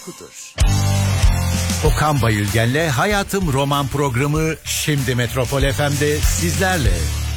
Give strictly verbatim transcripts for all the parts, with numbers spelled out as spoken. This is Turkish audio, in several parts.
tutkudur. Okan Bayülgen'le Hayatım Roman programı şimdi Metropol F M'de sizlerle.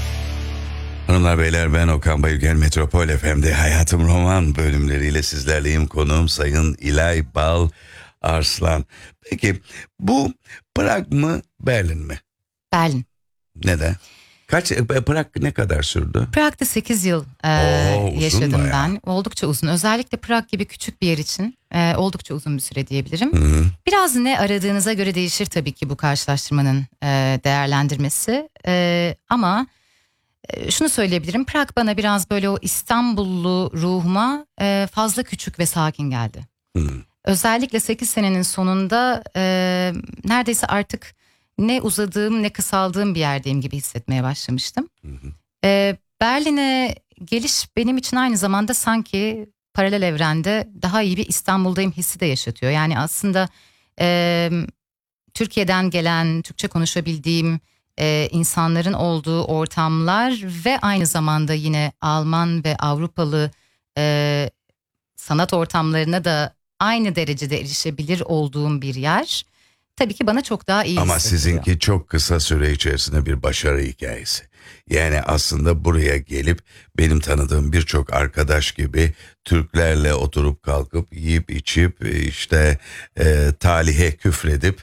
Hanımlar beyler, ben Okan Bayülgen. Metropol F M'de Hayatım Roman bölümleriyle sizlerleyim. Konuğum Sayın İlay Bal Arslan. Peki bu Prag mı Berlin mi? Berlin. Neden? Kaç, Prag ne kadar sürdü? Prag'da sekiz yıl e, Oo, yaşadım bayağı. ben. Oldukça uzun. Özellikle Prag gibi küçük bir yer için e, oldukça uzun bir süre diyebilirim. Hı-hı. Biraz ne aradığınıza göre değişir tabii ki bu karşılaştırmanın e, değerlendirmesi. E, ama e, şunu söyleyebilirim. Prag bana biraz böyle o İstanbullu ruhuma e, fazla küçük ve sakin geldi. Hı-hı. Özellikle sekiz senenin sonunda e, neredeyse artık ne uzadığım ne kısaldığım bir yerdeyim gibi hissetmeye başlamıştım. Hı hı. E, Berlin'e geliş benim için aynı zamanda sanki paralel evrende daha iyi bir İstanbul'dayım hissi de yaşatıyor. Yani aslında e, Türkiye'den gelen, Türkçe konuşabildiğim e, insanların olduğu ortamlar ve aynı zamanda yine Alman ve Avrupalı e, sanat ortamlarına da aynı derecede erişebilir olduğum bir yer. Tabii ki bana çok daha iyi Ama hissettiriyor. sizinki çok kısa süre içerisinde bir başarı hikayesi. Yani aslında buraya gelip benim tanıdığım birçok arkadaş gibi Türklerle oturup kalkıp yiyip içip işte e, talihe küfredip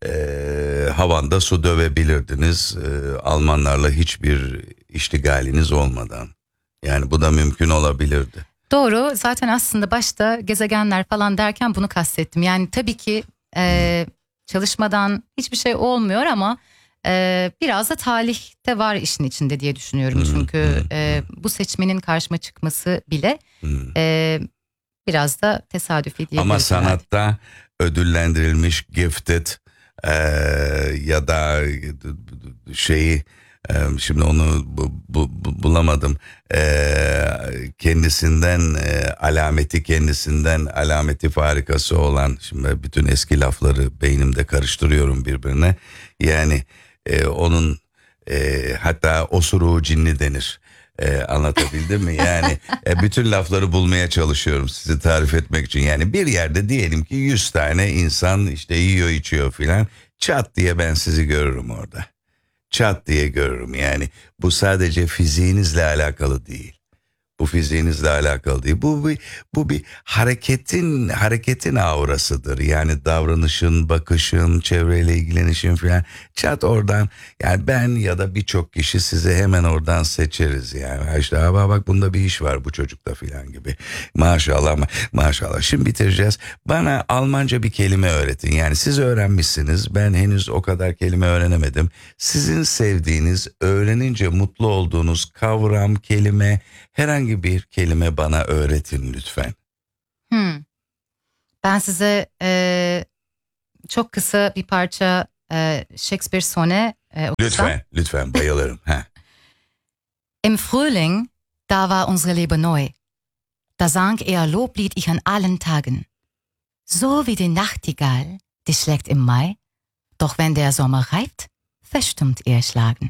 e, havanda su dövebilirdiniz e, Almanlarla hiçbir iştigaliniz olmadan. Yani bu da mümkün olabilirdi. Doğru, zaten aslında başta gezegenler falan derken bunu kastettim. Yani tabii ki e, çalışmadan hiçbir şey olmuyor ama e, biraz da talih de var işin içinde diye düşünüyorum. Hmm, Çünkü hmm, e, bu seçmenin karşıma çıkması bile Hmm. e, biraz da tesadüfi diyebiliriz. Ama herhalde. sanatta ödüllendirilmiş gifted e, ya da şeyi e, şimdi onu bu, bu, bu- bulamadım e, kendisinden e, alameti kendisinden alameti farikası olan, şimdi bütün eski lafları beynimde karıştırıyorum birbirine, yani e, onun e, hatta osuruğu cinli denir. Ee, anlatabildim mi? Yani e, bütün lafları bulmaya çalışıyorum sizi tarif etmek için. Yani bir yerde diyelim ki yüz tane insan işte yiyor içiyor filan, çat diye ben sizi görürüm orada. Çat diye görürüm. Yani bu sadece fiziğinizle alakalı değil. Bu fiziğinizle alakalı değil. Bu bir bu bir hareketin hareketin aurasıdır. Yani davranışın, bakışın, çevreyle ilgilenişin filan. Çat oradan, yani ben ya da birçok kişi sizi hemen oradan seçeriz yani. Ha İşte ama bak bunda bir iş var bu çocukta filan gibi. Maşallah ama maşallah. Şimdi bitireceğiz. Bana Almanca bir kelime öğretin. Yani siz öğrenmişsiniz. Ben henüz o kadar kelime öğrenemedim. Sizin sevdiğiniz, öğrenince mutlu olduğunuz kavram, kelime, herhangi bir kelime bana öğretin lütfen. Hmm. Ben size e, çok kısa bir parça e, Shakespeare sone e, okusam. Lütfen, lütfen bayılırım. Ha. Im Frühling, da war unsere Liebe neu. Da sang ihr Loblied ich an allen Tagen. So wie die Nachtigall, die schlägt im Mai. Doch wenn der Sommer reift, verstummt ihr Schlagen.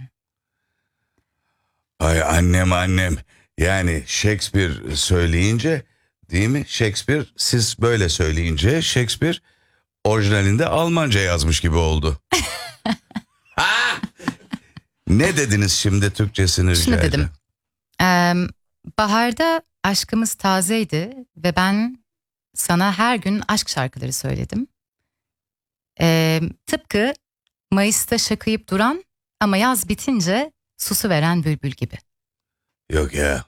Ay annem annem. Yani Shakespeare söyleyince, değil mi? Shakespeare, siz böyle söyleyince Shakespeare orijinalinde Almanca yazmış gibi oldu. Ha! Ne dediniz şimdi Türkçesini rica Şunu edeceğim. dedim. Eee, baharda aşkımız tazeydi ve ben sana her gün aşk şarkıları söyledim. Eee, tıpkı Mayıs'ta şakıyıp duran ama yaz bitince susu veren bülbül gibi. Yok ya.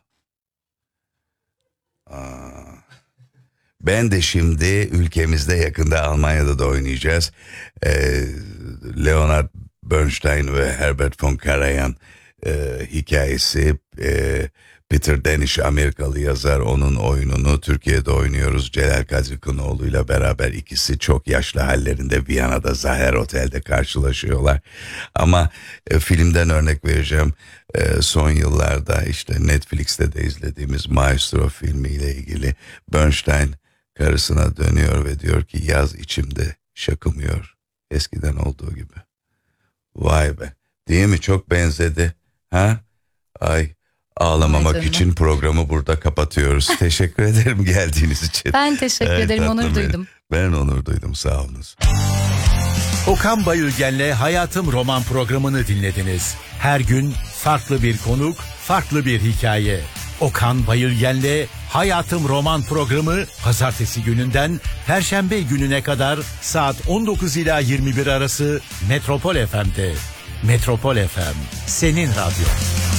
Aa. Ben de şimdi ülkemizde yakında Almanya'da da oynayacağız. Ee, Leonard Bernstein ve Herbert von Karajan e, hikayesi. E, Peter Danish Amerikalı yazar, onun oyununu Türkiye'de oynuyoruz. Celal Kadri Kınoğlu'yla beraber ikisi çok yaşlı hallerinde Viyana'da Zaher Otel'de karşılaşıyorlar. Ama e, filmden örnek vereceğim. E, son yıllarda işte Netflix'te de izlediğimiz Maestro filmiyle ilgili Bernstein karısına dönüyor ve diyor ki yaz içimde şakımıyor eskiden olduğu gibi. Vay be, değil mi? Çok benzedi. Ha? Ay, ağlamamak Ay için programı burada kapatıyoruz. Teşekkür ederim geldiğiniz için. Ben teşekkür Evet, ederim, onur tatlım benim. duydum. Ben onur duydum, sağ olunuz. Okan Bayülgen'le Hayatım Roman programını dinlediniz. Her gün farklı bir konuk, farklı bir hikaye. Okan Bayülgen'le Hayatım Roman programı pazartesi gününden perşembe gününe kadar saat on dokuz ila yirmi bir arası Metropol F M'de. Metropol F M, senin radyo.